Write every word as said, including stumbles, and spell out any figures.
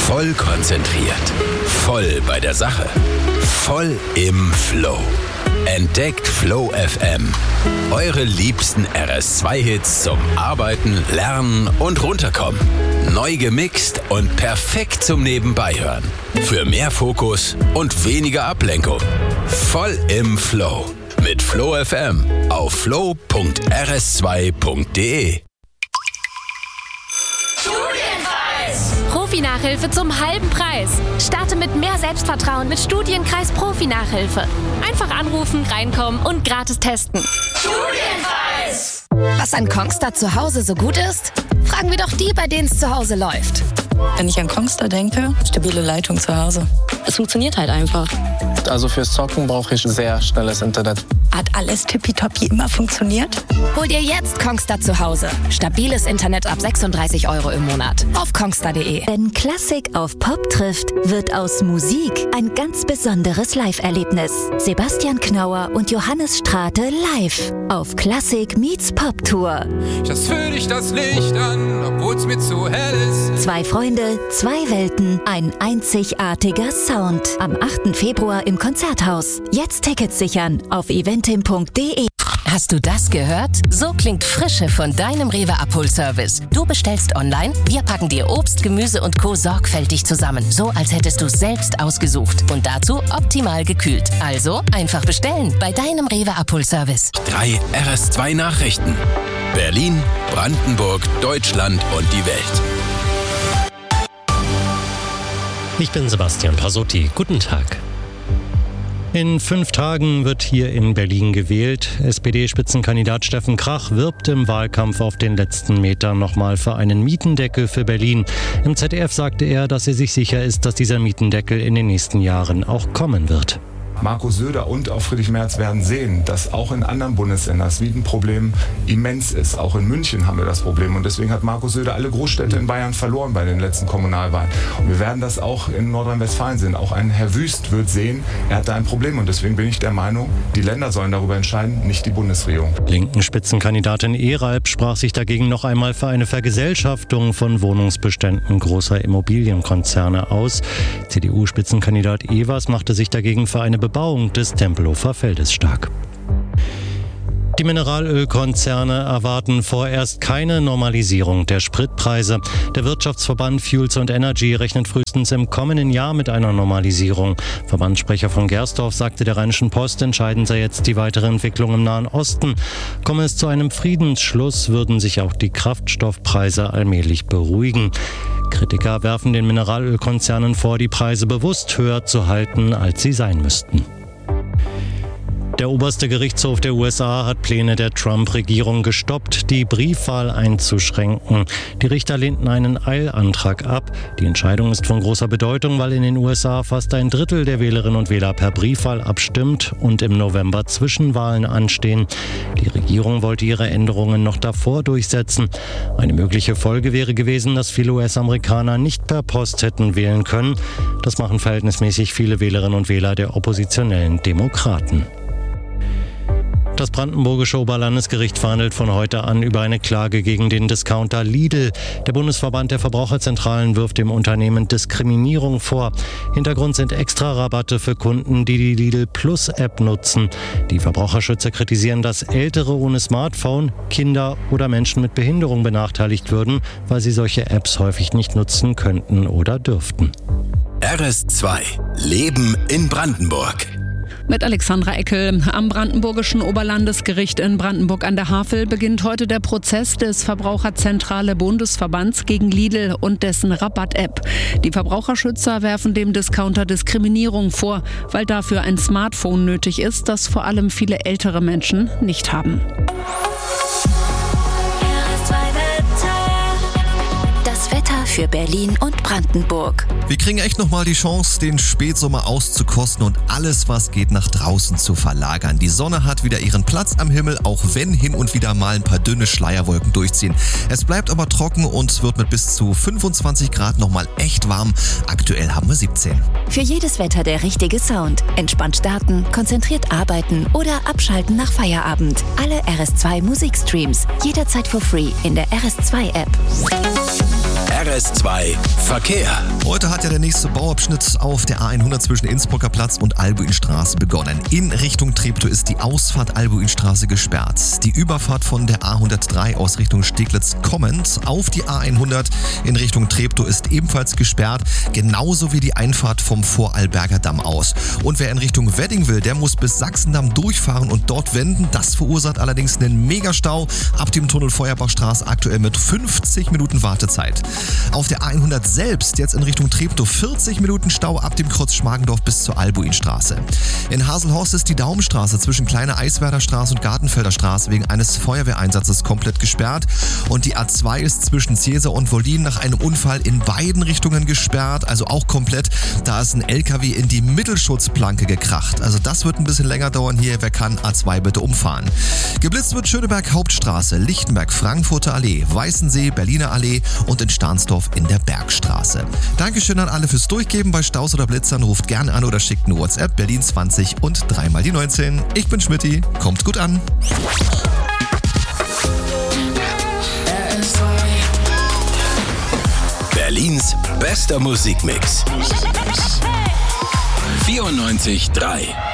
Voll konzentriert. Voll bei der Sache. Voll im Flow. Entdeckt Flow F M. Eure liebsten R S zwei Hits zum Arbeiten, Lernen und Runterkommen. Neu gemixt und perfekt zum Nebenbeihören. Für mehr Fokus und weniger Ablenkung. Voll im Flow. Mit Flow F M auf flow punkt r s zwei punkt d e. Profi-Nachhilfe zum halben Preis. Starte mit mehr Selbstvertrauen mit Studienkreis Profi-Nachhilfe. Einfach anrufen, reinkommen und gratis testen. Studienkreis! Was an Kongstar zu Hause so gut ist? Fragen wir doch die, bei denen es zu Hause läuft. Wenn ich an Kongstar denke, stabile Leitung zu Hause. Es funktioniert halt einfach. Also fürs Zocken brauche ich sehr schnelles Internet. Hat alles tippitoppi immer funktioniert? Hol dir jetzt Kongstar zu Hause. Stabiles Internet ab sechsunddreißig Euro im Monat. Auf kongstar punkt d e. Wenn Klassik auf Pop trifft, wird aus Musik ein ganz besonderes Live-Erlebnis. Sebastian Knauer und Johannes Strate live auf Klassik meets Pop Tour. Just für dich das Licht an, obwohl's mir zu hell ist. Zwei Freunde, zwei Welten, ein einzigartiger Sound. Am achten Februar im Konzerthaus. Jetzt Tickets sichern auf eventim punkt d e. Hast du das gehört? So klingt Frische von deinem Rewe-Abholservice. Du bestellst online, wir packen dir Obst, Gemüse und Co. sorgfältig zusammen. So, als hättest du es selbst ausgesucht. Und dazu optimal gekühlt. Also einfach bestellen bei deinem Rewe-Abholservice. Drei R S zwei Nachrichten. Berlin, Brandenburg, Deutschland und die Welt. Ich bin Sebastian Pasotti. Guten Tag. In fünf Tagen wird hier in Berlin gewählt. S P D-Spitzenkandidat Steffen Krach wirbt im Wahlkampf auf den letzten Metern nochmal für einen Mietendeckel für Berlin. Im Z D F sagte er, dass er sich sicher ist, dass dieser Mietendeckel in den nächsten Jahren auch kommen wird. Markus Söder und auch Friedrich Merz werden sehen, dass auch in anderen Bundesländern das Mietenproblem immens ist. Auch in München haben wir das Problem. Und deswegen hat Markus Söder alle Großstädte in Bayern verloren bei den letzten Kommunalwahlen. Und wir werden das auch in Nordrhein-Westfalen sehen. Auch ein Herr Wüst wird sehen, er hat da ein Problem. Und deswegen bin ich der Meinung, die Länder sollen darüber entscheiden, nicht die Bundesregierung. Linken Spitzenkandidatin Eralb sprach sich dagegen noch einmal für eine Vergesellschaftung von Wohnungsbeständen großer Immobilienkonzerne aus. C D U-Spitzenkandidat Evers machte sich dagegen für eine Bebauung des Tempelhofer Feldes stark. Die Mineralölkonzerne erwarten vorerst keine Normalisierung der Spritpreise. Der Wirtschaftsverband Fuels and Energy rechnet frühestens im kommenden Jahr mit einer Normalisierung. Verbandssprecher von Gersdorf sagte der Rheinischen Post, entscheidend sei jetzt die weitere Entwicklung im Nahen Osten. Komme es zu einem Friedensschluss, würden sich auch die Kraftstoffpreise allmählich beruhigen. Kritiker werfen den Mineralölkonzernen vor, die Preise bewusst höher zu halten, als sie sein müssten. Der oberste Gerichtshof der U S A hat Pläne der Trump-Regierung gestoppt, die Briefwahl einzuschränken. Die Richter lehnten einen Eilantrag ab. Die Entscheidung ist von großer Bedeutung, weil in den U S A fast ein Drittel der Wählerinnen und Wähler per Briefwahl abstimmt und im November Zwischenwahlen anstehen. Die Regierung wollte ihre Änderungen noch davor durchsetzen. Eine mögliche Folge wäre gewesen, dass viele U S-Amerikaner nicht per Post hätten wählen können. Das machen verhältnismäßig viele Wählerinnen und Wähler der oppositionellen Demokraten. Das brandenburgische Oberlandesgericht verhandelt von heute an über eine Klage gegen den Discounter Lidl. Der Bundesverband der Verbraucherzentralen wirft dem Unternehmen Diskriminierung vor. Hintergrund sind Extra-Rabatte für Kunden, die die Lidl Plus-App nutzen. Die Verbraucherschützer kritisieren, dass Ältere ohne Smartphone, Kinder oder Menschen mit Behinderung benachteiligt würden, weil sie solche Apps häufig nicht nutzen könnten oder dürften. R S zwei. Leben in Brandenburg. Mit Alexandra Eckel. Am Brandenburgischen Oberlandesgericht in Brandenburg an der Havel beginnt heute der Prozess des Verbraucherzentrale Bundesverbands gegen Lidl und dessen Rabatt-App. Die Verbraucherschützer werfen dem Discounter Diskriminierung vor, weil dafür ein Smartphone nötig ist, das vor allem viele ältere Menschen nicht haben. Für Berlin und Brandenburg. Wir kriegen echt nochmal die Chance, den Spätsommer auszukosten und alles, was geht, nach draußen zu verlagern. Die Sonne hat wieder ihren Platz am Himmel, auch wenn hin und wieder mal ein paar dünne Schleierwolken durchziehen. Es bleibt aber trocken und wird mit bis zu fünfundzwanzig Grad nochmal echt warm. Aktuell haben wir siebzehn. Für jedes Wetter der richtige Sound. Entspannt starten, konzentriert arbeiten oder abschalten nach Feierabend. Alle R S zwei Musikstreams. Jederzeit for free in der R S zwei App. R S zwei Verkehr. Heute hat ja der nächste Bauabschnitt auf der A hundert zwischen Innsbrucker Platz und Albuinstraße begonnen. In Richtung Treptow ist die Ausfahrt Albuinstraße gesperrt. Die Überfahrt von der A hundertdrei aus Richtung Steglitz kommend auf die A hundert in Richtung Treptow ist ebenfalls gesperrt, genauso wie die Einfahrt vom Vorarlberger Damm aus. Und wer in Richtung Wedding will, der muss bis Sachsendamm durchfahren und dort wenden. Das verursacht allerdings einen Megastau ab dem Tunnel Feuerbachstraße, aktuell mit fünfzig Minuten Wartezeit. Auf der A hundert selbst jetzt in Richtung Treptow vierzig Minuten Stau ab dem Kreuz Schmargendorf bis zur Albuinstraße. In Haselhorst ist die Daumenstraße zwischen Kleine Eiswerder Straße und Gartenfelder Straße wegen eines Feuerwehreinsatzes komplett gesperrt und die A zwei ist zwischen Ziersau und Wollin nach einem Unfall in beiden Richtungen gesperrt, also auch komplett. Da ist ein L K W in die Mittelschutzplanke gekracht. Also das wird ein bisschen länger dauern hier. Wer kann, A zwei bitte umfahren. Geblitzt wird Schöneberg Hauptstraße, Lichtenberg, Frankfurter Allee, Weißensee, Berliner Allee und in Stahnsdorf in der Bergstraße. Dankeschön an alle fürs Durchgeben. Bei Staus oder Blitzern ruft gerne an oder schickt eine WhatsApp Berlin zwanzig und dreimal die neunzehn. Ich bin Schmitty, kommt gut an. Berlins bester Musikmix. vierundneunzig Komma drei